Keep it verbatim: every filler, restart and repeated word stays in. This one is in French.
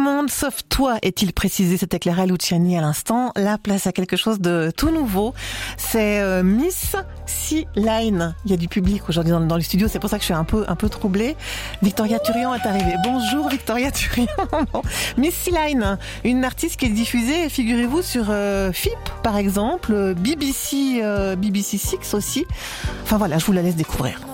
monde sauf toi, est-il précisé. C'était Clara Luciani à l'instant. La place à quelque chose de tout nouveau. C'est euh, Miss C-Line. Il y a du public aujourd'hui dans, dans le studio. C'est pour ça que je suis un peu, un peu troublée. Victoria Turian est arrivée. Bonjour Victoria Turian. Miss C-Line, une artiste qui est diffusée, figurez-vous, sur euh, F I P par exemple, B B C, euh, B B C Six aussi. Enfin voilà, je vous la laisse découvrir.